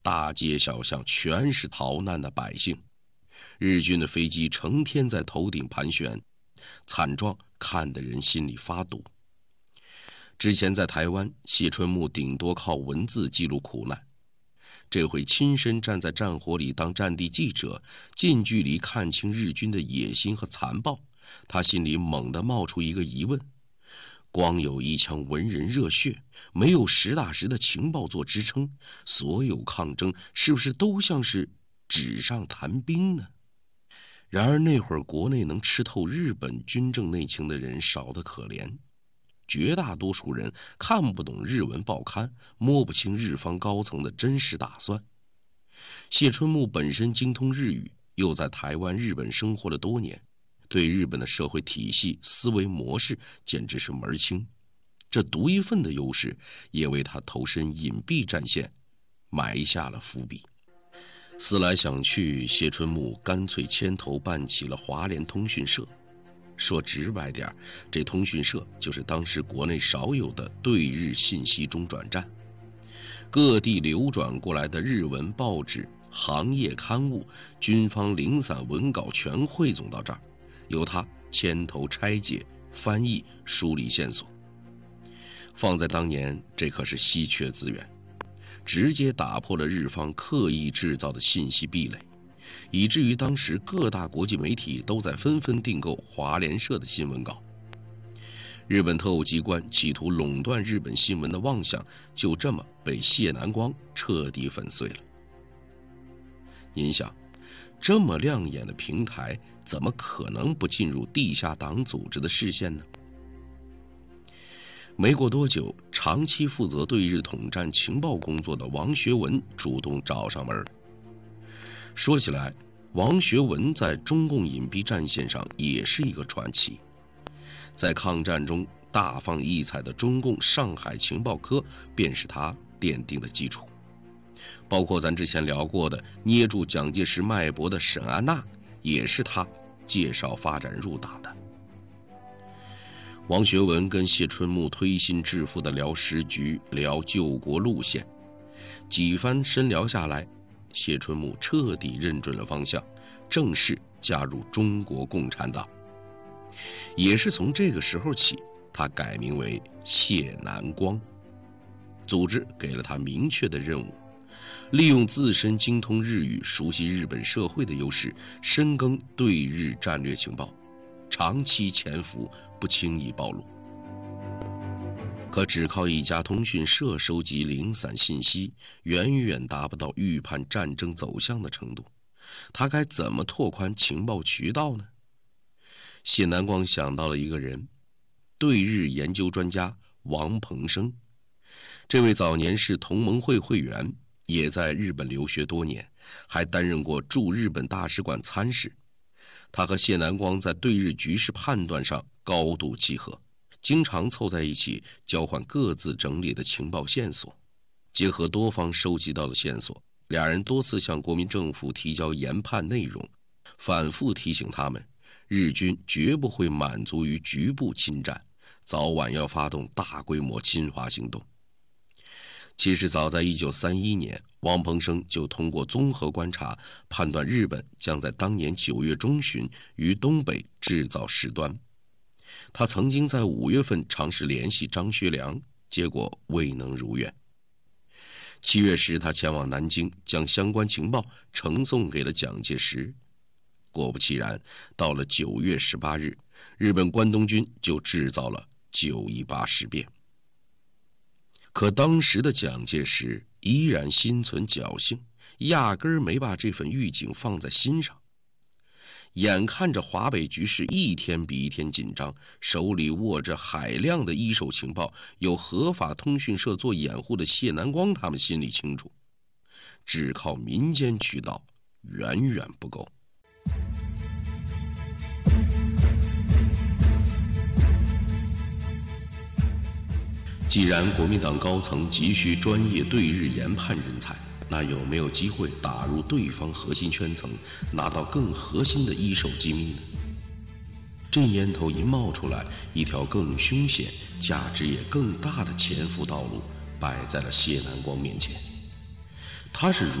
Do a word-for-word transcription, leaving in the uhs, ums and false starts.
大街小巷全是逃难的百姓，日军的飞机成天在头顶盘旋，惨状看得人心里发堵。之前在台湾，谢春木顶多靠文字记录苦难，这回亲身站在战火里当战地记者，近距离看清日军的野心和残暴，他心里猛地冒出一个疑问：光有一腔文人热血，没有实打实的情报做支撑，所有抗争是不是都像是纸上谈兵呢？然而那会儿国内能吃透日本军政内情的人少得可怜，绝大多数人看不懂日文报刊，摸不清日方高层的真实打算。谢春木本身精通日语，又在台湾、日本生活了多年，对日本的社会体系、思维模式简直是门儿清。这独一份的优势也为他投身隐蔽战线埋下了伏笔。思来想去，谢春木干脆牵头办起了华联通讯社。说直白点，这通讯社就是当时国内少有的对日信息中转站，各地流转过来的日文报纸、行业刊物、军方零散文稿全汇总到这儿，由他牵头拆解、翻译、梳理线索。放在当年，这可是稀缺资源，直接打破了日方刻意制造的信息壁垒，以至于当时各大国际媒体都在纷纷订购华联社的新闻稿。日本特务机关企图垄断日本新闻的妄想，就这么被谢南光彻底粉碎了。您想，这么亮眼的平台，怎么可能不进入地下党组织的视线呢？没过多久，长期负责对日统战情报工作的王学文主动找上门。说起来，王学文在中共隐蔽战线上也是一个传奇。在抗战中大放异彩的中共上海情报科便是他奠定的基础，包括咱之前聊过的捏住蒋介石脉搏的沈安娜，也是他介绍发展入党的。王学文跟谢春木推心置腹地聊时局，聊救国路线，几番深聊下来，谢春木彻底认准了方向，正式加入中国共产党。也是从这个时候起，他改名为谢南光。组织给了他明确的任务，利用自身精通日语、熟悉日本社会的优势，深耕对日战略情报，长期潜伏，不轻易暴露。可只靠一家通讯社收集零散信息，远远达不到预判战争走向的程度。他该怎么拓宽情报渠道呢？谢南光想到了一个人，对日研究专家王鹏生。这位早年是同盟会会员，也在日本留学多年，还担任过驻日本大使馆参事。他和谢南光在对日局势判断上高度契合，经常凑在一起交换各自整理的情报线索。结合多方收集到的线索，俩人多次向国民政府提交研判内容，反复提醒他们，日军绝不会满足于局部侵占，早晚要发动大规模侵华行动。其实早在一九三一年，王鹏生就通过综合观察判断日本将在当年九月中旬于东北制造事端。他曾经在五月份尝试联系张学良，结果未能如愿。七月时，他前往南京，将相关情报呈送给了蒋介石。果不其然，到了九月十八日，日本关东军就制造了九一八事变。可当时的蒋介石依然心存侥幸，压根儿没把这份预警放在心上。眼看着华北局势一天比一天紧张，手里握着海量的一手情报，有合法通讯社做掩护的谢南光他们心里清楚，只靠民间渠道远远不够。既然国民党高层急需专业对日研判人才，那有没有机会打入对方核心圈层，拿到更核心的一手机密呢？这念头一冒出来，一条更凶险、价值也更大的潜伏道路摆在了谢南光面前。 他是如